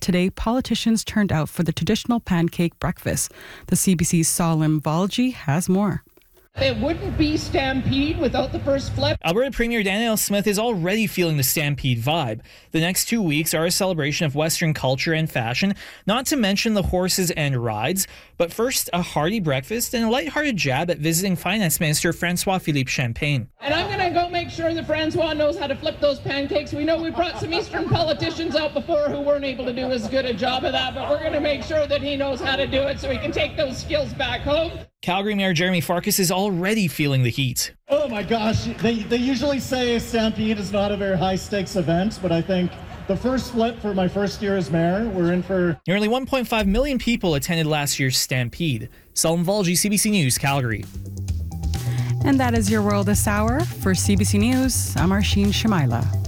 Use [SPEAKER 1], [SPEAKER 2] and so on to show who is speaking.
[SPEAKER 1] today politicians turned out for the traditional pancake breakfast. The CBC's Salim Valji has more.
[SPEAKER 2] It wouldn't be Stampede without the first flip.
[SPEAKER 3] Alberta Premier Danielle Smith is already feeling the Stampede vibe. The next 2 weeks are a celebration of Western culture and fashion, not to mention the horses and rides. But first, a hearty breakfast and a lighthearted jab at visiting Finance Minister François-Philippe Champagne.
[SPEAKER 2] And I'm going to go make sure that Francois knows how to flip those pancakes. We know we brought some Eastern politicians out before who weren't able to do as good a job of that, but we're going to make sure that he knows how to do it so he can take those skills back home.
[SPEAKER 3] Calgary Mayor Jeremy Farkas is already feeling the heat.
[SPEAKER 4] Oh my gosh, they usually say Stampede is not a very high stakes event, but I think the first flip for my first year as mayor, we're in for...
[SPEAKER 3] Nearly 1.5 million people attended last year's Stampede. Salim Valji, CBC News, Calgary.
[SPEAKER 1] And that is your world this hour. For CBC News, I'm Arsheen Shamaila.